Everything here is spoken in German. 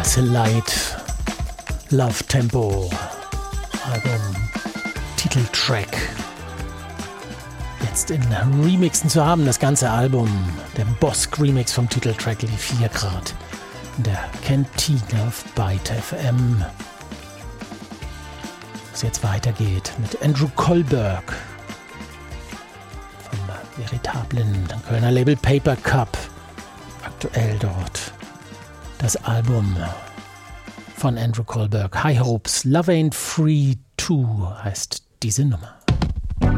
Klasse Light, Love Tempo, Album, Titeltrack. Jetzt in Remixen zu haben, das ganze Album. Der Bosk-Remix vom Titeltrack lief hier gerade in der Kantine auf Byte FM. Was jetzt weitergeht mit Andrew Kohlberg vom veritablen Kölner Label Paper Cup. Aktuell dort das Album von Andrew Kohlberg, High Hopes, Love Ain't Free 2 heißt diese Nummer.